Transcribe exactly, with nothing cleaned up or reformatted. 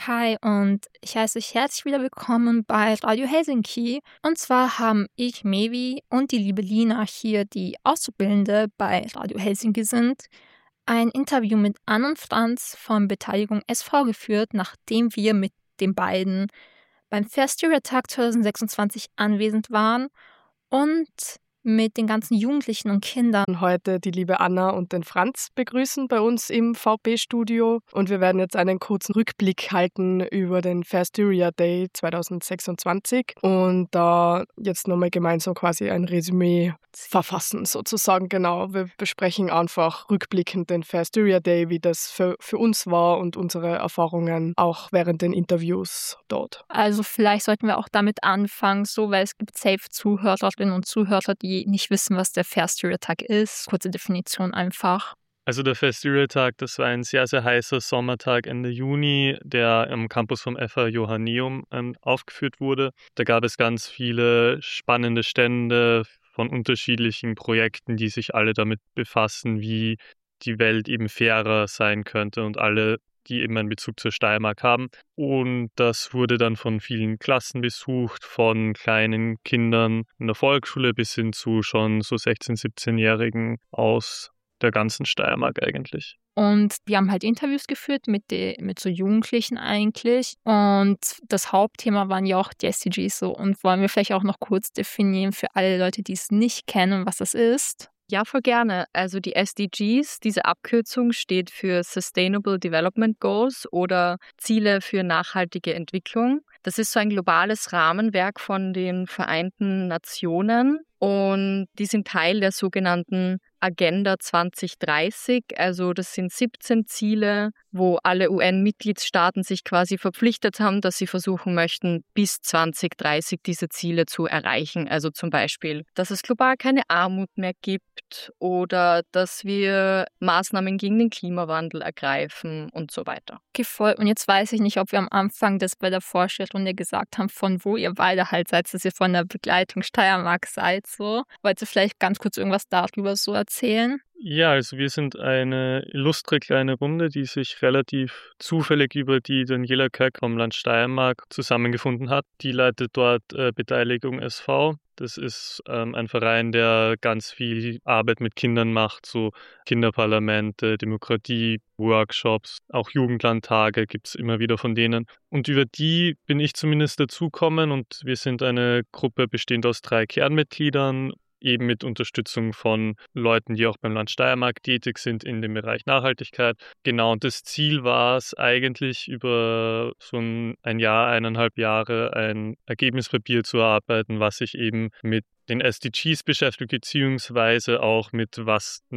Hi und ich heiße euch herzlich wieder willkommen bei Radio Helsinki. Und zwar haben ich, Mevi und die liebe Lina hier, die Auszubildende bei Radio Helsinki sind, ein Interview mit Anne und Franz von Beteiligung S V geführt, nachdem wir mit den beiden beim Festivaltag zwanzig sechsundzwanzig anwesend waren und mit den ganzen Jugendlichen und Kindern heute die liebe Anna und den Franz begrüßen bei uns im V P-Studio. Und wir werden jetzt einen kurzen Rückblick halten über den Fasteria Day zwanzig sechsundzwanzig und da jetzt nochmal gemeinsam quasi ein Resümee verfassen sozusagen. Genau, wir besprechen einfach rückblickend den Fasteria Day, wie das für, für uns war und unsere Erfahrungen auch während den Interviews dort. Also vielleicht sollten wir auch damit anfangen, so, weil es gibt safe Zuhörerinnen und Zuhörer, die nicht wissen, was der Fasteria-Tag ist. Kurze Definition einfach. Also der Fasteria-Tag, das war ein sehr, sehr heißer Sommertag Ende Juni, der am Campus vom F H Johanneum ähm, aufgeführt wurde. Da gab es ganz viele spannende Stände von unterschiedlichen Projekten, die sich alle damit befassen, wie die Welt eben fairer sein könnte und alle, die eben einen Bezug zur Steiermark haben. Und das wurde dann von vielen Klassen besucht, von kleinen Kindern in der Volksschule bis hin zu schon so sechzehn-, siebzehnjährigen aus der ganzen Steiermark eigentlich. Und wir haben halt Interviews geführt mit, die, mit so Jugendlichen eigentlich. Und das Hauptthema waren ja auch die S D Gs so. Und wollen wir vielleicht auch noch kurz definieren für alle Leute, die es nicht kennen, was das ist? Ja, voll gerne. Also die S D Gs, diese Abkürzung steht für Sustainable Development Goals oder Ziele für nachhaltige Entwicklung. Das ist so ein globales Rahmenwerk von den Vereinten Nationen und die sind Teil der sogenannten Agenda zwanzig dreißig. Also das sind siebzehn Ziele, wo alle U N-Mitgliedstaaten sich quasi verpflichtet haben, dass sie versuchen möchten, bis zwanzig dreißig diese Ziele zu erreichen. Also zum Beispiel, dass es global keine Armut mehr gibt oder dass wir Maßnahmen gegen den Klimawandel ergreifen und so weiter. Okay, voll. Und jetzt weiß ich nicht, ob wir am Anfang das bei der Vorstellrunde gesagt haben, von wo ihr beide halt seid, dass ihr von der Begleitung Steiermark seid. So. Wollt ihr vielleicht ganz kurz irgendwas darüber so erzählen? Ja, also wir sind eine illustre kleine Runde, die sich relativ zufällig über die Daniela Köck vom Land Steiermark zusammengefunden hat. Die leitet dort äh, Beteiligung S V. Das ist ähm, ein Verein, der ganz viel Arbeit mit Kindern macht, so Kinderparlamente, Demokratie, Workshops, auch Jugendlandtage gibt es immer wieder von denen. Und über die bin ich zumindest dazugekommen und wir sind eine Gruppe bestehend aus drei Kernmitgliedern, eben mit Unterstützung von Leuten, die auch beim Land Steiermark tätig sind in dem Bereich Nachhaltigkeit. Genau, und das Ziel war es eigentlich, über so ein, ein Jahr, eineinhalb Jahre ein Ergebnispapier zu erarbeiten, was sich eben mit den S D Gs beschäftigt, beziehungsweise auch mit was